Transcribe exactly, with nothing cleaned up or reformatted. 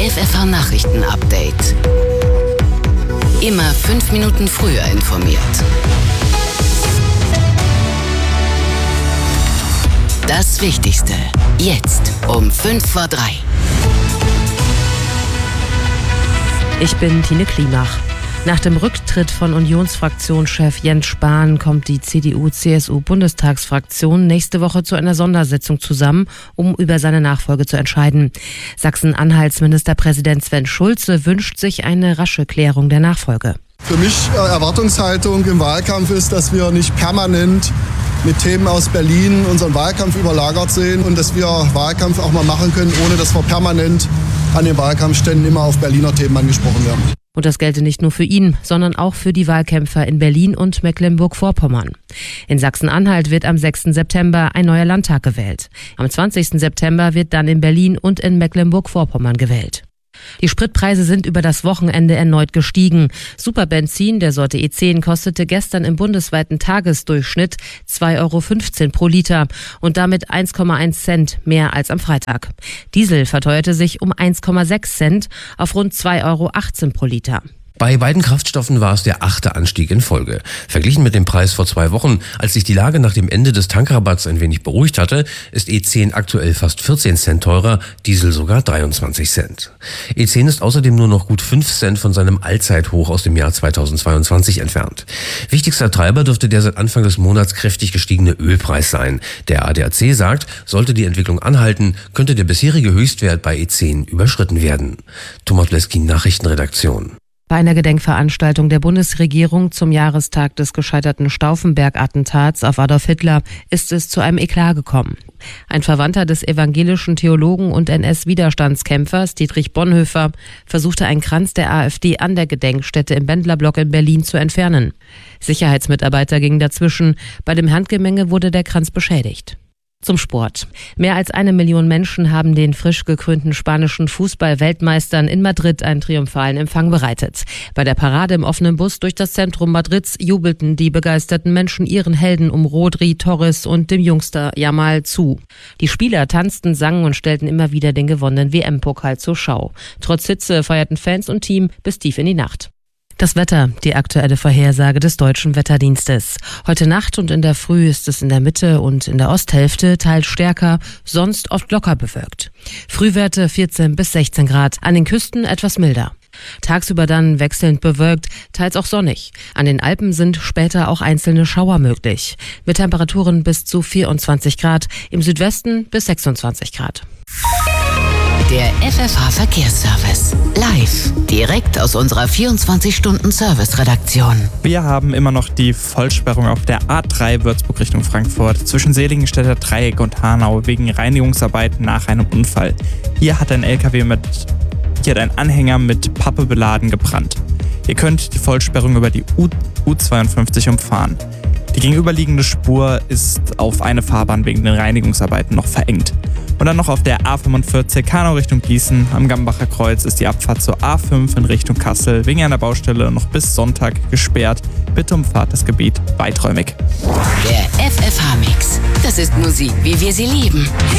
F F H-Nachrichten-Update. Immer fünf Minuten früher informiert. Das Wichtigste jetzt um fünf vor drei. Ich bin Tine Klimach. Nach dem Rücktritt von Unionsfraktionschef Jens Spahn kommt die C D U C S U-Bundestagsfraktion nächste Woche zu einer Sondersitzung zusammen, um über seine Nachfolge zu entscheiden. Sachsen-Anhalts Ministerpräsident Sven Schulze wünscht sich eine rasche Klärung der Nachfolge. Für mich äh, Erwartungshaltung im Wahlkampf ist, dass wir nicht permanent mit Themen aus Berlin unseren Wahlkampf überlagert sehen und dass wir Wahlkampf auch mal machen können, ohne dass wir permanent an den Wahlkampfständen immer auf Berliner Themen angesprochen werden. Und das gelte nicht nur für ihn, sondern auch für die Wahlkämpfer in Berlin und Mecklenburg-Vorpommern. In Sachsen-Anhalt wird am sechsten September ein neuer Landtag gewählt. Am zwanzigsten September wird dann in Berlin und in Mecklenburg-Vorpommern gewählt. Die Spritpreise sind über das Wochenende erneut gestiegen. Superbenzin der Sorte E zehn kostete gestern im bundesweiten Tagesdurchschnitt zwei Euro fünfzehn pro Liter und damit eins Komma eins Cent mehr als am Freitag. Diesel verteuerte sich um eins Komma sechs Cent auf rund zwei Euro achtzehn pro Liter. Bei beiden Kraftstoffen war es der achte Anstieg in Folge. Verglichen mit dem Preis vor zwei Wochen, als sich die Lage nach dem Ende des Tankrabatts ein wenig beruhigt hatte, ist E zehn aktuell fast vierzehn Cent teurer, Diesel sogar dreiundzwanzig Cent. E zehn ist außerdem nur noch gut fünf Cent von seinem Allzeithoch aus dem Jahr zweitausendzweiundzwanzig entfernt. Wichtigster Treiber dürfte der seit Anfang des Monats kräftig gestiegene Ölpreis sein. Der A D A C sagt, sollte die Entwicklung anhalten, könnte der bisherige Höchstwert bei E zehn überschritten werden. Thomas Bleskin, Nachrichtenredaktion. Bei einer Gedenkveranstaltung der Bundesregierung zum Jahrestag des gescheiterten Stauffenberg-Attentats auf Adolf Hitler ist es zu einem Eklat gekommen. Ein Verwandter des evangelischen Theologen und N S-Widerstandskämpfers Dietrich Bonhoeffer versuchte einen Kranz der AfD an der Gedenkstätte im Bendlerblock in Berlin zu entfernen. Sicherheitsmitarbeiter gingen dazwischen. Bei dem Handgemenge wurde der Kranz beschädigt. Zum Sport. Mehr als eine Million Menschen haben den frisch gekrönten spanischen Fußball-Weltmeistern in Madrid einen triumphalen Empfang bereitet. Bei der Parade im offenen Bus durch das Zentrum Madrids jubelten die begeisterten Menschen ihren Helden um Rodri, Torres und dem Jungster Yamal zu. Die Spieler tanzten, sangen und stellten immer wieder den gewonnenen W M-Pokal zur Schau. Trotz Hitze feierten Fans und Team bis tief in die Nacht. Das Wetter, die aktuelle Vorhersage des Deutschen Wetterdienstes. Heute Nacht und in der Früh ist es in der Mitte und in der Osthälfte teils stärker, sonst oft locker bewölkt. Frühwerte vierzehn bis sechzehn Grad, an den Küsten etwas milder. Tagsüber dann wechselnd bewölkt, teils auch sonnig. An den Alpen sind später auch einzelne Schauer möglich. Mit Temperaturen bis zu vierundzwanzig Grad, im Südwesten bis sechsundzwanzig Grad. Der F F H-Verkehrsservice. Live. Direkt aus unserer vierundzwanzig-Stunden-Service-Redaktion. Wir haben immer noch die Vollsperrung auf der A drei Würzburg Richtung Frankfurt zwischen Seligenstädter Dreieck und Hanau wegen Reinigungsarbeiten nach einem Unfall. Hier hat ein L K W mit, hier hat ein Anhänger mit Pappe beladen gebrannt. Ihr könnt die Vollsperrung über die U zweiundfünfzig umfahren. Die gegenüberliegende Spur ist auf eine Fahrbahn wegen den Reinigungsarbeiten noch verengt. Und dann noch auf der A fünfundvierzig Hanau Richtung Gießen am Gambacher Kreuz ist die Abfahrt zur A fünf in Richtung Kassel wegen einer Baustelle noch bis Sonntag gesperrt. Bitte umfahrt das Gebiet weiträumig. Der F F H-Mix. Das ist Musik, wie wir sie lieben.